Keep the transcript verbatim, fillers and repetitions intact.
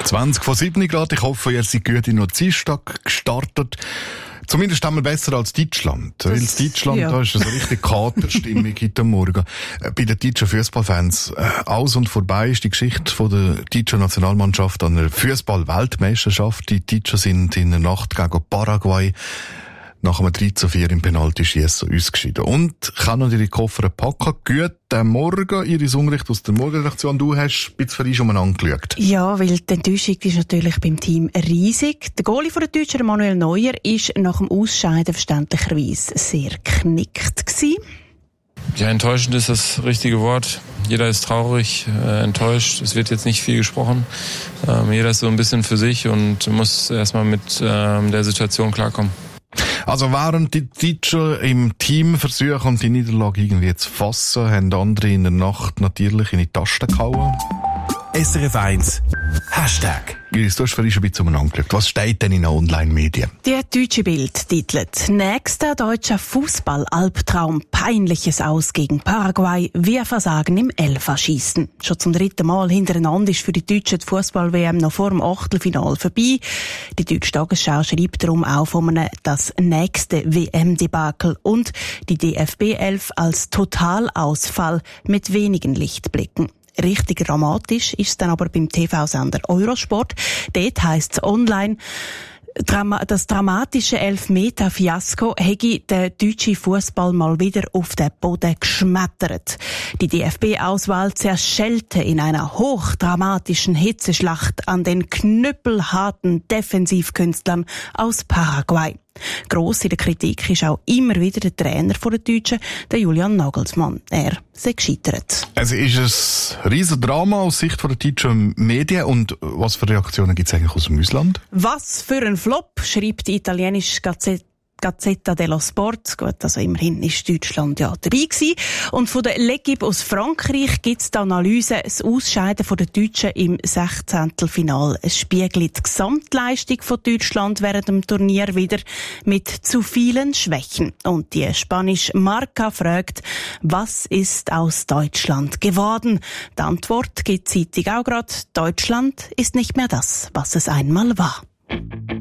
zwanzig vor sieben Grad. Ich hoffe, ihr seid gut in den Dienstag gestartet. Zumindest haben wir besser als Deutschland. Das, Weil in Deutschland, ja. Da ist so richtig Katerstimmung heute Morgen. Bei den deutschen Fußballfans, äh, aus und vorbei ist die Geschichte von der deutschen Nationalmannschaft an der Fußball-Weltmeisterschaft. Die Deutschen sind in der Nacht gegen Paraguay nach einem drei zu vier im Penaltyschiessen ausgeschieden. Und kann noch ihre Koffer packen. Guten Morgen, Iris Unrecht aus der Morgenredaktion. Du hast ein bisschen für umeinander geschaut. Ja, weil die Enttäuschung ist natürlich beim Team riesig. Der Goalie von der Deutschen, Manuel Neuer, ist nach dem Ausscheiden verständlicherweise sehr geknickt gewesen. Ja, enttäuschend ist das richtige Wort. Jeder ist traurig, äh, enttäuscht. Es wird jetzt nicht viel gesprochen. Ähm, jeder ist so ein bisschen für sich und muss erstmal mit ähm, der Situation klarkommen. Also während die Deutschen im Team versuchen, die Niederlage irgendwie zu fassen, haben andere in der Nacht natürlich in die Tasten gehauen. S R F eins Hashtag. Iris, du hast vorhin schon ein bisschen umeinander geschaut. Was steht denn in den Online-Medien? Die deutsche Bild titelt: Nächster deutscher Fußball-Albtraum. Peinliches Aus gegen Paraguay. Wir versagen im Elferschießen. Schon zum dritten Mal hintereinander ist für die Deutschen die Fußball-W M noch vor dem Achtelfinale vorbei. Die Deutsche Tagesschau schreibt darum auch von einem das nächste W M-Debakel und die D F B elf als Totalausfall mit wenigen Lichtblicken. Richtig dramatisch ist es dann aber beim T V-Sender Eurosport. Dort heisst es online, das dramatische Elfmeter-Fiasko hätte der deutsche Fußball mal wieder auf den Boden geschmettert. Die D F B-Auswahl zerschellte in einer hochdramatischen Hitzeschlacht an den knüppelharten Defensivkünstlern aus Paraguay. Gross in der Kritik ist auch immer wieder der Trainer der Deutschen, der Julian Nagelsmann. Er sei gescheitert. Es ist ein riesen Drama aus Sicht der deutschen Medien. Und was für Reaktionen gibt es eigentlich aus dem Ausland? Was für ein Flop, schreibt die italienische Gazette Gazzetta dello Sport. Gut, also immerhin ist Deutschland ja dabei gewesen. Und von der L'Equipe aus Frankreich gibt es die Analyse, das Ausscheiden der Deutschen im Sechzehntelfinal. Es spiegelt die Gesamtleistung von Deutschland während dem Turnier wieder mit zu vielen Schwächen. Und die spanische Marca fragt, was ist aus Deutschland geworden? Die Antwort gibt die Zeitung auch gerade: Deutschland ist nicht mehr das, was es einmal war.